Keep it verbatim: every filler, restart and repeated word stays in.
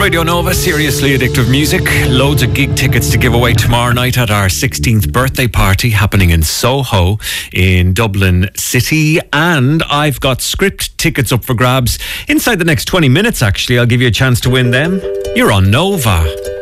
Radio Nova, seriously addictive music. Loads of gig tickets to give away tomorrow night at our sixteenth birthday party happening in Soho in Dublin City. And I've got script tickets up for grabs inside the next twenty minutes, actually. I'll give you a chance to win them. You're on Nova.